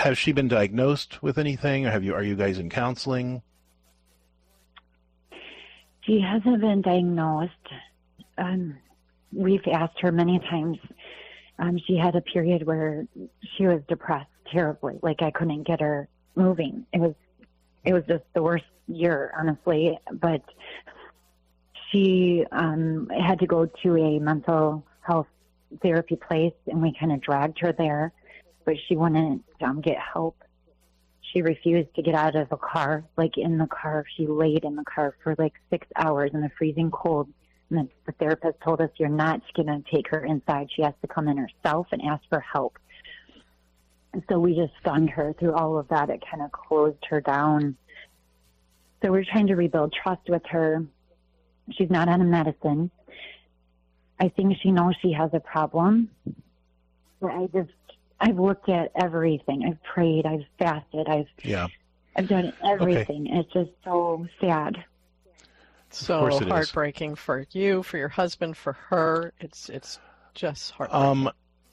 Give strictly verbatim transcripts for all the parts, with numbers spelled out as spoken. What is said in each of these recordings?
has she been diagnosed with anything? Or have you? Are you guys in counseling? She hasn't been diagnosed. Um, we've asked her many times. Um, she had a period where she was depressed terribly. Like I couldn't get her moving. It was, it was just the worst year, honestly. But she um, had to go to a mental health therapy place, and we kind of dragged her there. But she wouldn't um, get help. She refused to get out of the car. Like in the car, she laid in the car for like six hours in the freezing cold. And then the therapist told us, you're not going to take her inside. She has to come in herself and ask for help. And so we just stunned her through all of that. It kind of closed her down. So we're trying to rebuild trust with her. She's not on a medicine. I think she knows she has a problem. But I just, I've looked at everything. I've prayed. I've fasted. I've, yeah. I've done everything. Okay. It's just so sad. So heartbreaking is. For you, for your husband, for her. It's it's just heartbreaking. Um,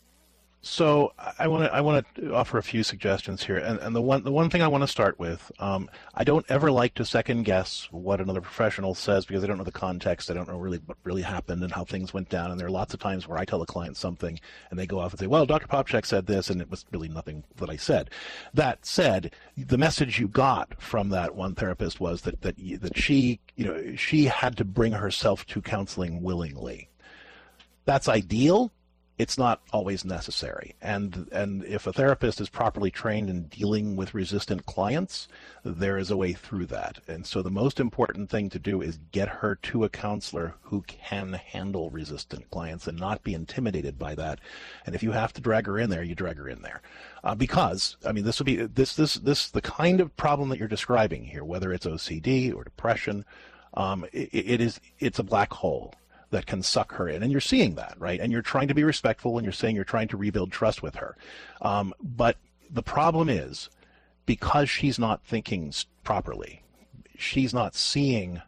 so I want to I want to offer a few suggestions here, and and the one the one thing I want to start with, um, I don't ever like to second guess what another professional says because I don't know the context. I don't know really what really happened and how things went down. And there are lots of times where I tell a client something and they go off and say, "Well, Doctor Popcak said this," and it was really nothing that I said. That said, the message you got from that one therapist was that that that she you know she had to bring herself to counseling willingly. That's ideal. It's not always necessary. And and if a therapist is properly trained in dealing with resistant clients, there is a way through that. And so the most important thing to do is get her to a counselor who can handle resistant clients and not be intimidated by that. And if you have to drag her in there, you drag her in there. Uh, because, I mean, this will be, this, this, this, the kind of problem that you're describing here, whether it's O C D or depression, um, it, it is, it's a black hole that can suck her in. And you're seeing that, right? And you're trying to be respectful, and you're saying you're trying to rebuild trust with her. Um, but the problem is, because she's not thinking properly, she's not seeing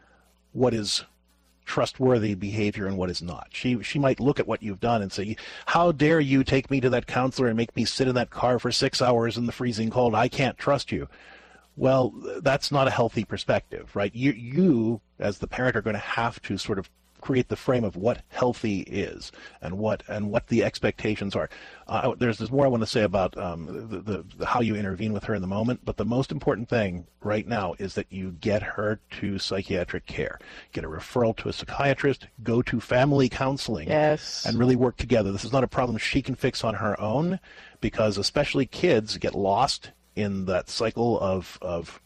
what is trustworthy behavior and what is not. She she might look at what you've done and say, how dare you take me to that counselor and make me sit in that car for six hours in the freezing cold? I can't trust you. Well, that's not a healthy perspective, right? You, you as the parent, are going to have to sort of create the frame of what healthy is and what and what the expectations are. Uh, there's, there's more I want to say about um, the, the, the how you intervene with her in the moment, but the most important thing right now is that you get her to psychiatric care. Get a referral to a psychiatrist, go to family counseling, yes. and really work together. This is not a problem she can fix on her own, because especially kids get lost in that cycle of of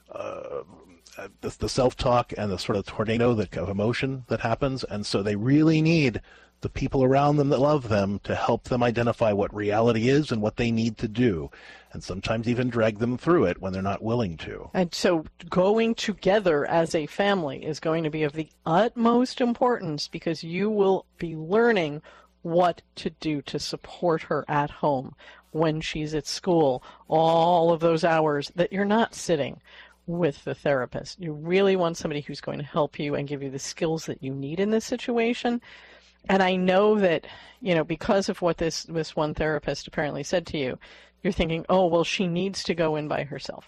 uh, the, the self-talk and the sort of tornado that, of emotion that happens, and so they really need the people around them that love them to help them identify what reality is and what they need to do, and sometimes even drag them through it when they're not willing to. And so going together as a family is going to be of the utmost importance, because you will be learning what to do to support her at home when she's at school, all of those hours that you're not sitting with the therapist. You really want somebody who's going to help you and give you the skills that you need in this situation. And I know that, you know, because of what this, this one therapist apparently said to you, you're thinking, oh, well, she needs to go in by herself.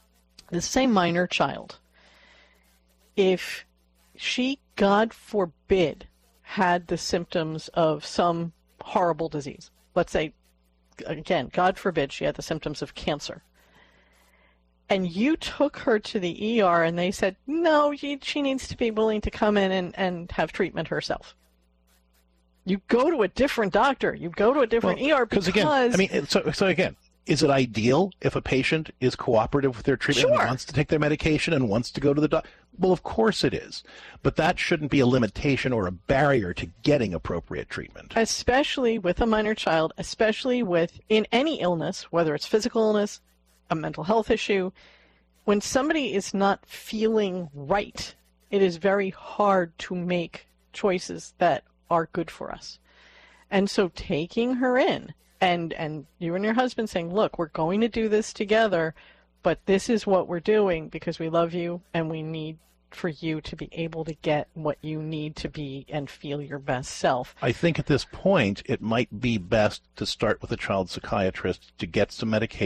The same minor child, if she, God forbid, had the symptoms of some horrible disease, let's say, again, God forbid, she had the symptoms of cancer, and you took her to the E R and they said, no, she, she needs to be willing to come in and, and have treatment herself. You go to a different doctor. You go to a different well, E R because... Again, I mean, so, so again, is it ideal if a patient is cooperative with their treatment sure. and wants to take their medication and wants to go to the doctor? Well, of course it is. But that shouldn't be a limitation or a barrier to getting appropriate treatment. Especially with a minor child, especially with, in any illness, whether it's physical illness, a mental health issue, when somebody is not feeling right, it is very hard to make choices that are good for us. And so taking her in and, and you and your husband saying, look, we're going to do this together, but this is what we're doing because we love you and we need for you to be able to get what you need to be and feel your best self. I think at this point it might be best to start with a child psychiatrist to get some medication